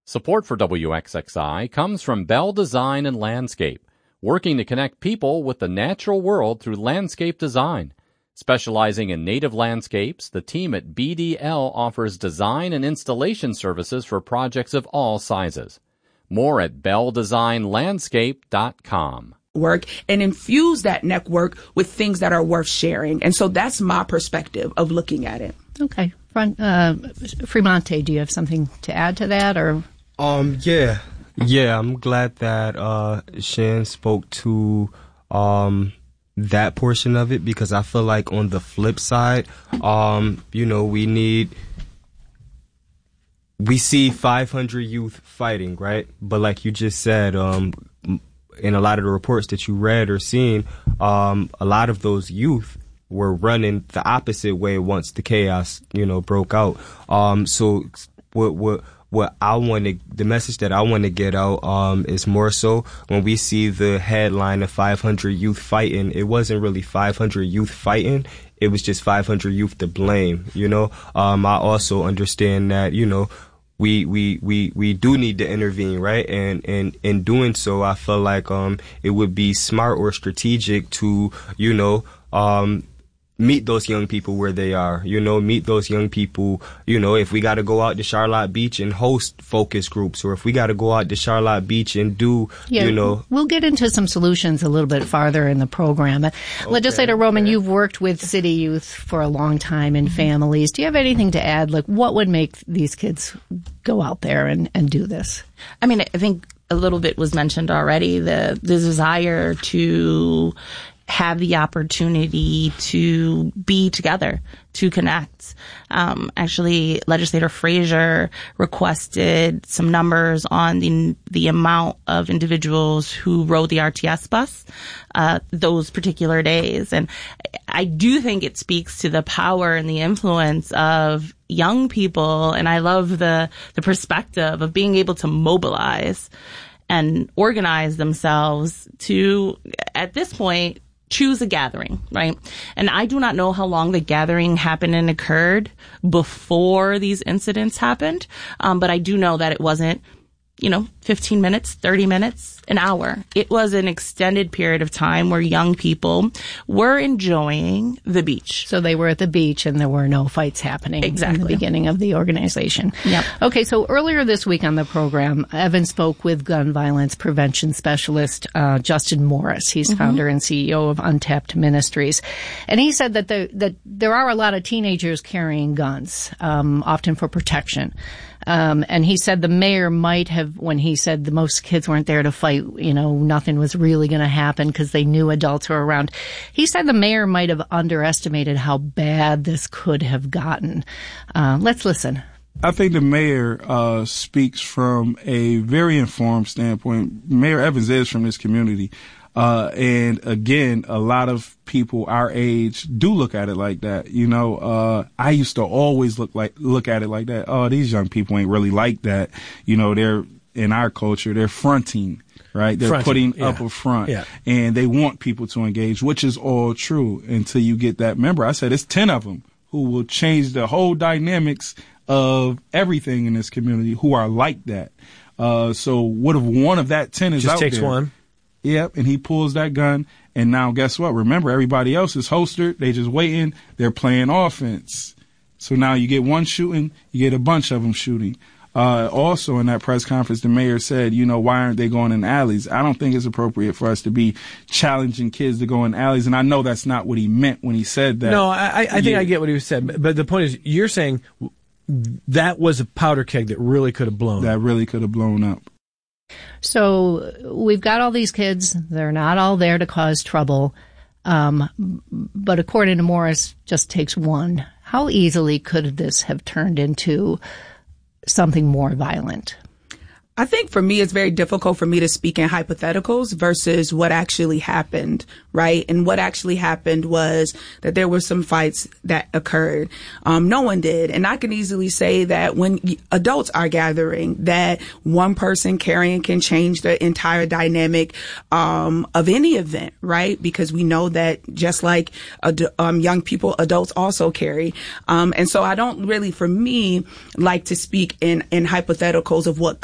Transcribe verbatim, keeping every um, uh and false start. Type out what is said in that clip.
Support for W X X I comes from Bell Design and Landscape, working to connect people with the natural world through landscape design. Specializing in native landscapes, the team at B D L offers design and installation services for projects of all sizes. More at bell design landscape dot com. Work and infuse that network with things that are worth sharing. And so that's my perspective of looking at it. Okay. Front, uh, Fremonte, do you have something to add to that, or? Um, yeah. Yeah, I'm glad that, uh, Shan spoke to, um, that portion of it, because I feel like on the flip side, um, you know, we need, we see five hundred youth fighting, right? But like you just said, um, in a lot of the reports that you read or seen, um, a lot of those youth were running the opposite way once the chaos, you know, broke out. Um, so what, what, What I want to, the message that I want to get out um, is more so when we see the headline of five hundred youth fighting, it wasn't really five hundred youth fighting. It was just five hundred youth to blame, you know. Um, I also understand that, you know, we, we, we, we do need to intervene, right? And, and in doing so, I feel like um, it would be smart or strategic to, you know, um, meet those young people where they are, you know, meet those young people, you know, if we got to go out to Charlotte Beach and host focus groups, or if we got to go out to Charlotte Beach and do, yeah, you know. We'll get into some solutions a little bit farther in the program. Okay, Legislator Roman, okay. You've worked with city youth for a long time in families. Do you have anything to add? Like, what would make these kids go out there and, and do this? I mean, I think a little bit was mentioned already, the, the desire to have the opportunity to be together, to connect. Um, actually, Legislator Frazier requested some numbers on the the amount of individuals who rode the R T S bus uh, those particular days. And I do think it speaks to the power and the influence of young people. And I love the the perspective of being able to mobilize and organize themselves to, at this point, choose a gathering, right? And I do not know how long the gathering happened and occurred before these incidents happened. Um, but I do know that it wasn't, you know, fifteen minutes, thirty minutes, an hour. It was an extended period of time where young people were enjoying the beach. So they were at the beach and there were no fights happening exactly. in the beginning of the organization. Yep. Okay, so earlier this week on the program, Evan spoke with gun violence prevention specialist uh, Justin Morris. He's mm-hmm. founder and C E O of Untapped Ministries. And he said that, the, that there are a lot of teenagers carrying guns, um, often for protection. Um, and he said the mayor might have, when he said the most kids weren't there to fight, you know, nothing was really going to happen because they knew adults were around. He said the mayor might have underestimated how bad this could have gotten. Uh, let's listen. I think the mayor uh, speaks from a very informed standpoint. Mayor Evans is from this community. Uh, and again, a lot of people our age do look at it like that. You know, uh, I used to always look like, look at it like that. Oh, these young people ain't really like that. You know, they're, in our culture, they're fronting, right? They're fronting, putting yeah. up a front yeah. and they want people to engage, which is all true until you get that member. I said it's ten of them who will change the whole dynamics of everything in this community who are like that. Uh, so what if one of that ten is Just out takes there? one. Yep, and he pulls that gun, and now guess what? Remember, everybody else is holstered. They just waiting. They're playing offense. So now you get one shooting, you get a bunch of them shooting. Uh, also in that press conference, the mayor said, you know, why aren't they going in alleys? I don't think it's appropriate for us to be challenging kids to go in alleys. And I know that's not what he meant when he said that. No, I, I think yeah. I get what he said. But the point is, you're saying that was a powder keg that really could have blown That up. really could have blown up. So we've got all these kids. They're not all there to cause trouble. Um, but according to Morris, just takes one. How easily could this have turned into something more violent? I think for me, it's very difficult for me to speak in hypotheticals versus what actually happened, right? And what actually happened was that there were some fights that occurred. Um, no one did. And I can easily say that when adults are gathering, that one person carrying can change the entire dynamic, um, of any event, right? Because we know that just like, ad- um, young people, adults also carry. Um, and so I don't really, for me, like to speak in, in hypotheticals of what